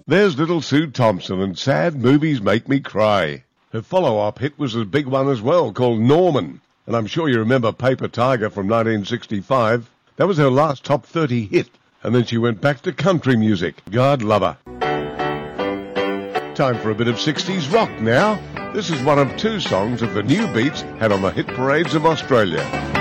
There's little Sue Thompson and Sad Movies Make Me Cry. Her follow-up hit was a big one as well, called Norman. And I'm sure you remember Paper Tiger from 1965. That was her last top 30 hit. And then she went back to country music. God love her. Time for a bit of 60s rock now. This is one of two songs that the New Beats had on the hit parades of Australia.